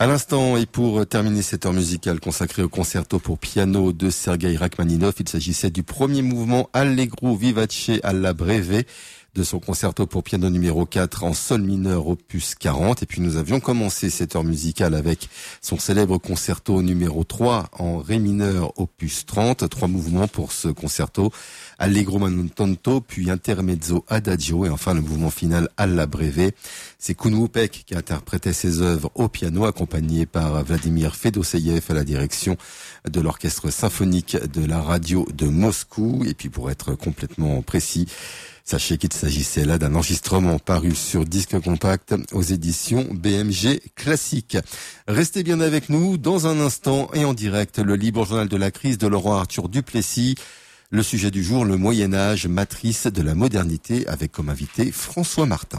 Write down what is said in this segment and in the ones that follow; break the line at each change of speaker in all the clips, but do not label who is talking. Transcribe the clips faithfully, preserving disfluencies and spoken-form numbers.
À l'instant, et pour terminer cette heure musicale consacrée au concerto pour piano de Sergueï Rachmaninov, il s'agissait du premier mouvement Allegro vivace alla breve de son concerto pour piano numéro quatre en sol mineur opus quarante. Et puis nous avions commencé cette heure musicale avec son célèbre concerto numéro trois en ré mineur opus trente. Trois mouvements pour ce concerto. Allegro mantanto, puis intermezzo adagio et enfin le mouvement final alla breve. C'est Koun Woupek qui interprétait ses œuvres au piano, accompagné par Vladimir Fedoseyev à la direction de l'orchestre symphonique de la radio de Moscou. Et puis pour être complètement précis, sachez qu'il s'agissait là d'un enregistrement paru sur disque compact aux éditions B M G Classique. Restez bien avec nous. Dans un instant et en direct, le libre journal de la crise de Laurent Arthur Duplessis. Le sujet du jour, le Moyen-Âge, matrice de la modernité, avec comme invité François Martin.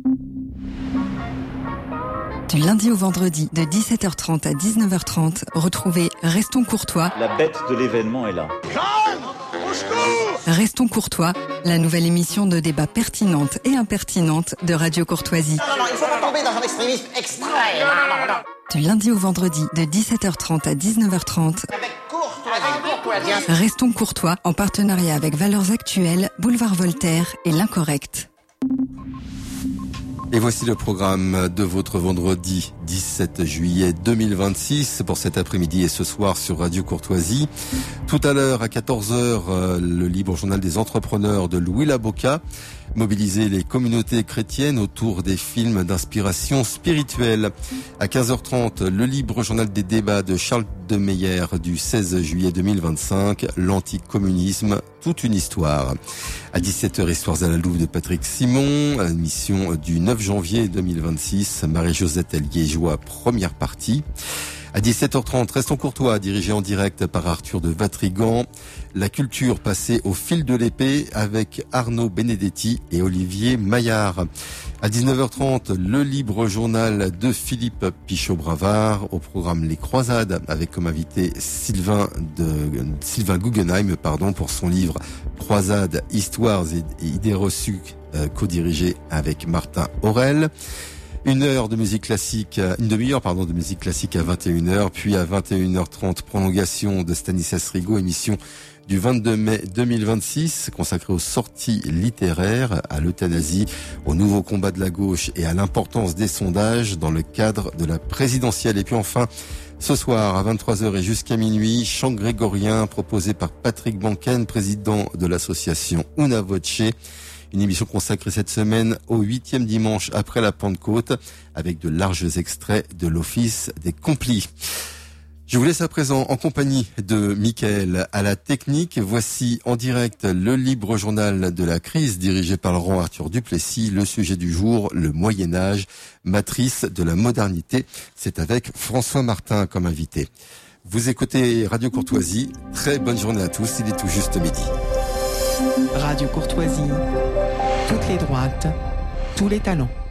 Du lundi au vendredi, de dix-sept heures trente à dix-neuf heures trente, retrouvez Restons Courtois.
La bête de l'événement est là.
Restons Courtois, la nouvelle émission de débat pertinente et impertinente de Radio Courtoisie.
Non, non, il ne faut pas tomber dans un extrémisme extrême. Non, non, non, non.
Du lundi au vendredi, de dix-sept heures trente à dix-neuf heures trente.
Avec courtoisie.
Restons Courtois, en partenariat avec Valeurs Actuelles, Boulevard Voltaire et L'Incorrect.
Et voici le programme de votre vendredi dix-sept juillet deux mille vingt-six pour cet après-midi et ce soir sur Radio Courtoisie. Tout à l'heure à quatorze heures, le libre journal des entrepreneurs de Louis Laboca. Mobiliser les communautés chrétiennes autour des films d'inspiration spirituelle. À quinze heures trente, le libre journal des débats de Charles de Meyer du seize juillet deux mille vingt-cinq, l'anticommunisme, toute une histoire. À dix-sept heures, Histoires à la Louve de Patrick Simon, émission du neuf janvier deux mille vingt-six, Marie-Josette Liégeois, première partie. À dix-sept heures trente, Restons Courtois, dirigé en direct par Arthur de Vatrigan. La culture passée au fil de l'épée avec Arnaud Benedetti et Olivier Maillard. À dix-neuf heures trente, le libre journal de Philippe Pichot-Bravard. Au programme Les Croisades avec comme invité Sylvain de, Sylvain Guggenheim, pardon, pour son livre Croisades, Histoires et idées reçues, euh, co-dirigé avec Martin Aurel. Une heure de musique classique, une demi-heure, pardon, de musique classique à vingt et une heures, puis à vingt et une heures trente, prolongation de Stanislas Rigaud, émission du vingt-deux mai deux mille vingt-six, consacrée aux sorties littéraires, à l'euthanasie, au nouveau combat de la gauche et à l'importance des sondages dans le cadre de la présidentielle. Et puis enfin, ce soir, à vingt-trois heures et jusqu'à minuit, chant grégorien proposé par Patrick Banken, président de l'association Una Voce. Une émission consacrée cette semaine au huitième dimanche après la Pentecôte, avec de larges extraits de l'Office des Complis. Je vous laisse à présent en compagnie de Mickaël à la technique. Voici en direct le libre journal de la crise dirigé par Laurent Arthur Duplessis. Le sujet du jour, le Moyen-Âge, matrice de la modernité. C'est avec François Martin comme invité. Vous écoutez Radio Courtoisie. Très bonne journée à tous. Il est tout juste midi.
Radio Courtoisie. Toutes les droites, tous les talents.